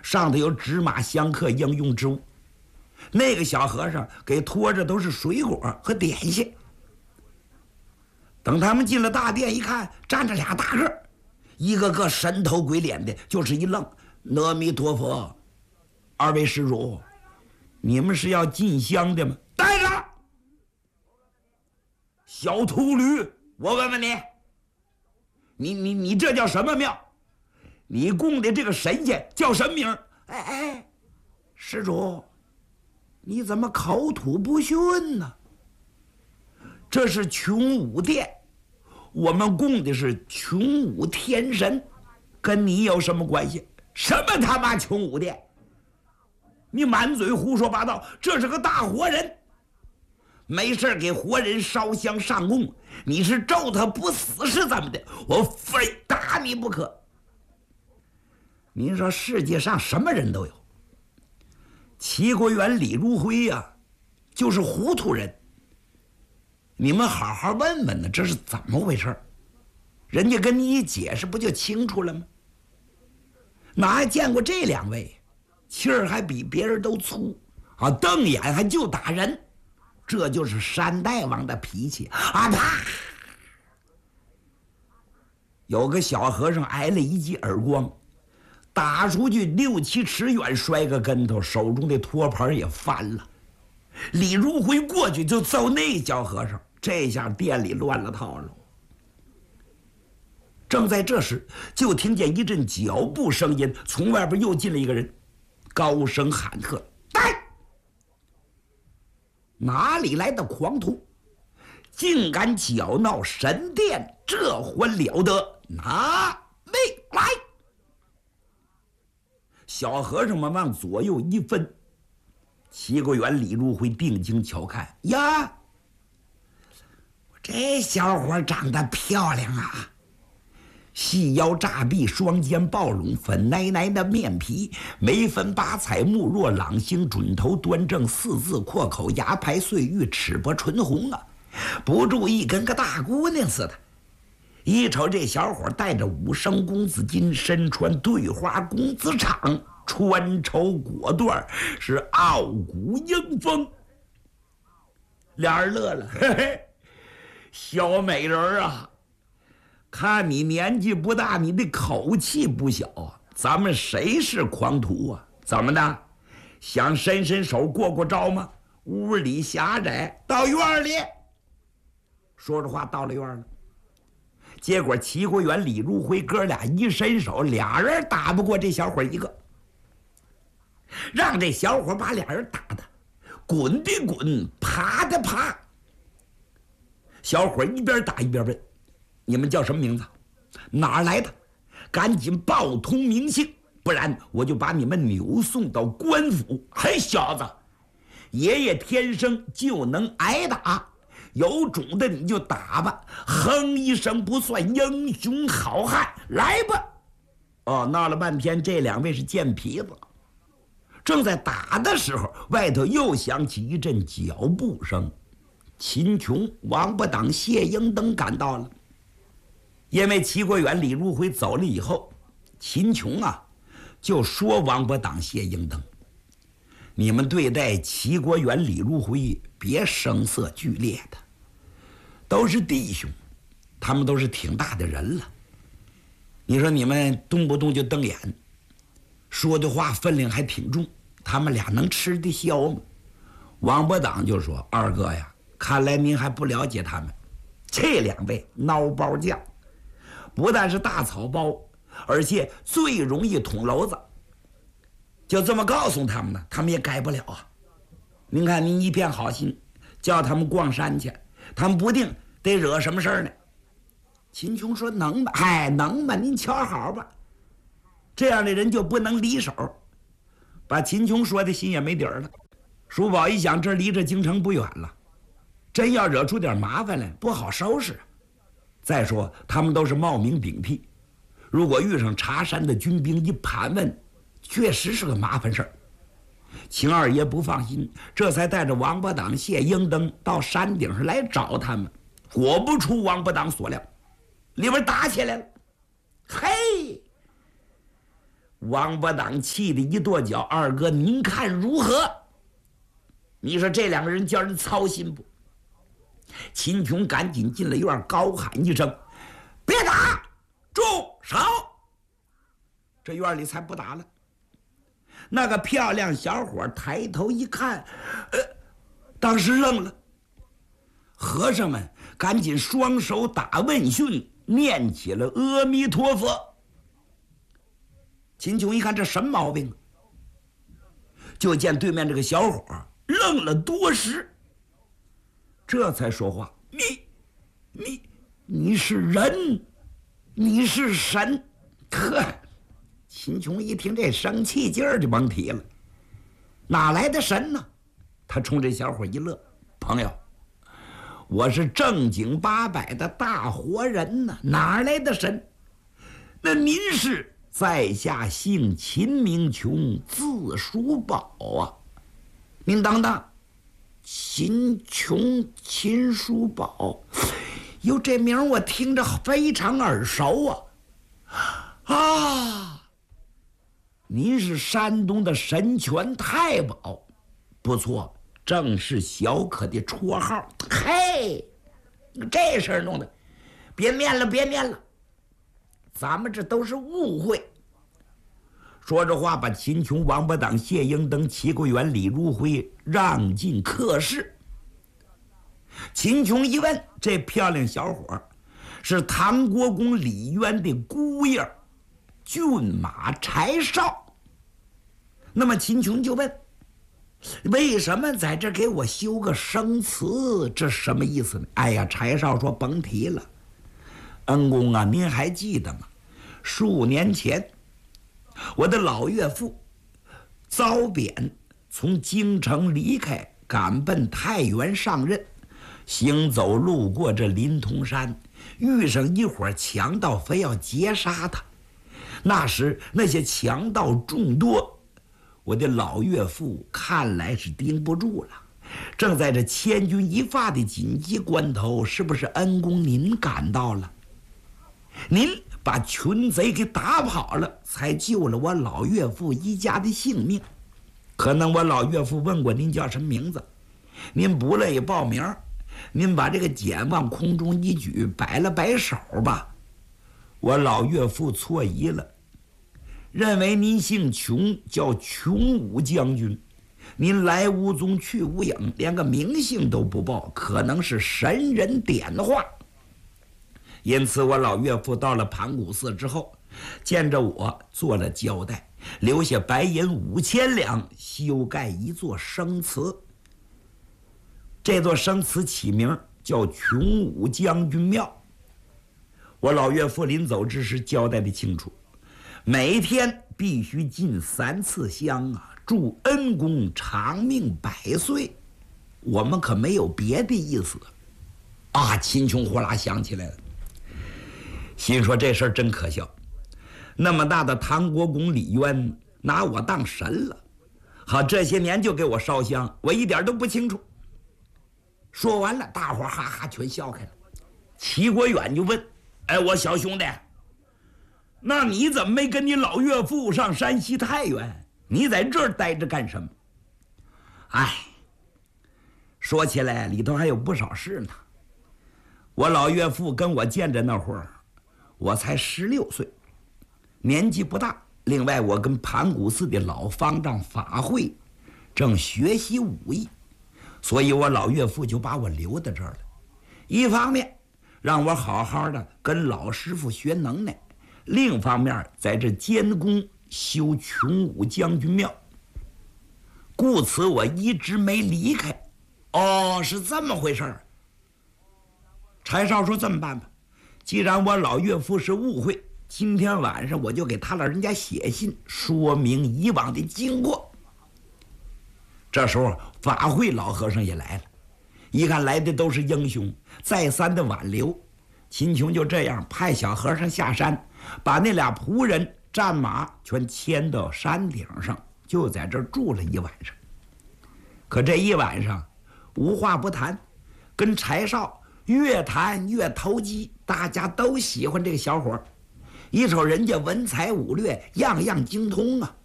上头有芝麻香客应用之物。那个小和尚给拖着都是水果和点心。等他们进了大殿一看，站着俩大个，一个个神头鬼脸的，就是一愣。阿弥陀佛，二位施主，你们是要进香的吗？带着。小秃驴，我问问你这叫什么庙？你供的这个神仙叫什么名？哎，施主，你怎么口吐不逊呢？这是穷武殿，我们供的是穷武天神，跟你有什么关系？什么他妈穷武殿？你满嘴胡说八道！这是个大活人，没事给活人烧香上供，你是咒他不死是怎么的？我非打你不可！您说世界上什么人都有，齐国元李如辉呀，就是糊涂人。你们好好问问呢，这是怎么回事？人家跟你一解释，不就清楚了吗？哪还见过这两位，气儿还比别人都粗啊，瞪眼还就打人，这就是山大王的脾气啊！啪！有个小和尚挨了一记耳光，打出去6、7尺远，摔个跟头，手中的托盘也翻了。李如辉过去就揍那小和尚，这下店里乱了套了。正在这时，就听见一阵脚步声音，从外边又进了一个人，高声喊喝：“来！哪里来的狂徒，竟敢搅闹神殿，这还了得！拿命来！”小和尚们往左右一分，齐国元李如辉定睛瞧看，呀，这小伙长得漂亮啊！细腰炸臂，双肩暴拢，粉奶奶的面皮，眉分八彩，目若朗星，准头端正，四字阔口，牙排碎玉，齿薄唇红啊！不注意跟个大姑娘似的。一瞅这小伙带着5升公子巾，身穿对花公子氅，穿绸裹缎，是傲骨英风。俩人乐了，嘿嘿，小美人啊！看你年纪不大，你的口气不小啊！咱们谁是狂徒啊？怎么的？想伸手过过招吗？屋里狭窄，到院里。说着话到了院了，结果齐国元李如辉哥俩一伸手，俩人打不过这小伙一个，让这小伙把俩人打的滚的滚，爬的爬。小伙一边打一边问：“你们叫什么名字？哪儿来的？赶紧报通名姓，不然我就把你们扭送到官府。”嘿，小子，爷爷天生就能挨打，有种的你就打吧，哼一声不算英雄好汉，来吧！哦，闹了半天，这两位是贱皮子。正在打的时候，外头又响起一阵脚步声，秦琼、王八党、谢英登赶到了。因为齐国元李如辉走了以后，秦琼啊就说王八党、谢英登，你们对待齐国元李如辉别声色俱烈的，都是弟兄，他们都是挺大的人了，你说你们动不动就瞪眼，说的话分量还挺重，他们俩能吃得消吗？王八党就说：“二哥呀，看来您还不了解他们，这两位孬包将，不但是大草包，而且最容易捅娄子。就这么告诉他们呢，他们也改不了啊。您看您一片好心，叫他们逛山去，他们不定得惹什么事儿呢。”秦琼说：“能吧？哎，能吧？您瞧好吧。”这样的人就不能离手，把秦琼说的心也没底儿了。叔宝一想，这离这京城不远了，真要惹出点麻烦来，不好收拾。再说他们都是冒名顶替，如果遇上茶山的军兵一盘问，确实是个麻烦事儿。秦二爷不放心，这才带着王八党、谢英登到山顶上来找他们。果不出王八党所料，里边打起来了。嘿， 王八党气得一跺脚：“二哥，您看如何？”你说这两个人叫人操心不？秦琼赶紧进了院，高喊一声：“别打，住手！”这院里才不打了。那个漂亮小伙抬头一看，当时愣了。和尚们赶紧双手打问讯，念起了阿弥陀佛。秦琼一看这什么毛病，就见对面这个小伙愣了多时，这才说话：“你是人，你是神？”呵，秦琼一听这生气劲儿就甭提了，哪来的神呢？他冲这小伙一乐：“朋友，我是正经八百的大活人呢，哪来的神？那您是？”在下姓秦名琼，字叔宝啊。您等等，秦琼、秦叔宝，哟，这名我听着非常耳熟啊！您是山东的神拳太保，不错，正是小可的绰号。嘿，这事儿弄的，别面了，别面了。咱们这都是误会。说着话，把秦琼、王八党、谢英登、齐国元、李如辉让进客室。秦琼一问，这漂亮小伙是唐国公李渊的姑爷骏马柴少。那么秦琼就问：为什么在这给我修个生祠？这什么意思呢？哎呀，柴少说：甭提了，恩公啊，您还记得吗？数年前我的老岳父遭贬，从京城离开，赶奔太原上任。行走路过这临潼山，遇上一伙强盗，非要劫杀他。那时那些强盗众多，我的老岳父看来是盯不住了。正在这千钧一发的紧急关头，是不是恩公您赶到了？您把群贼给打跑了，才救了我老岳父一家的性命。可能我老岳父问过您叫什么名字，您不乐意报名，您把这个简往空中一举，摆了摆手吧。我老岳父错疑了，认为您姓琼，叫琼武将军。您来无踪去无影，连个名姓都不报，可能是神人点化。因此我老岳父到了盘古寺之后，见着我做了交代，留下白银5000两，修盖一座生祠。这座生祠起名叫琼武将军庙。我老岳父临走之时交代的清楚，每天必须进3次香啊，祝恩公长命100岁。我们可没有别的意思啊！秦琼呼啦想起来了，心说这事儿真可笑，那么大的唐国公李渊拿我当神了，好，这些年就给我烧香，我一点都不清楚。说完了，大伙哈哈全笑开了。齐国远就问：哎，我小兄弟，那你怎么没跟你老岳父上山西太原？你在这儿待着干什么？哎，说起来里头还有不少事呢。我老岳父跟我见着那会儿，我才16岁，年纪不大。另外我跟盘古寺的老方丈法会正学习武艺，所以我老岳父就把我留在这儿了。一方面让我好好的跟老师傅学能耐，另一方面在这监工修琼武将军庙，故此我一直没离开。哦，是这么回事儿。柴少说：这么办吧，既然我老岳父是误会，今天晚上我就给他老人家写信，说明以往的经过。这时候法会老和尚也来了，一看来的都是英雄，再三的挽留。秦琼就这样派小和尚下山，把那俩仆人战马全牵到山顶上，就在这儿住了一晚上。可这一晚上无话不谈，跟柴少越谈越投机，大家都喜欢这个小伙。 一瞅人家文才武略样样精通啊，